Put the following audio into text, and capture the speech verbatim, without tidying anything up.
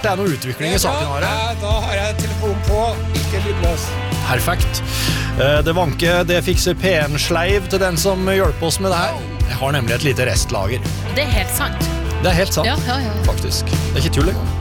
Det er noe utvikling i saken, Are. Ja, da har jeg telefonen på, ikke lydløs. Perfekt. Det vanke, det fikser P en-sleiv til den som hjelper oss med det her. Jeg har nemlig et lite restlager. Det er helt sant. Det er helt sant, ja, ja, ja. faktisk. Det er ikke tull engang.